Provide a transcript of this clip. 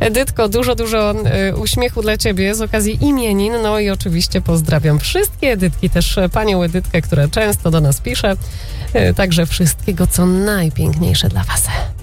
Edytko, dużo uśmiechu dla ciebie z okazji imienin. No i oczywiście pozdrawiam wszystkie Edytki, też panią Edytkę, która często do nas pisze. Także wszystkiego, co najpiękniejsze dla was.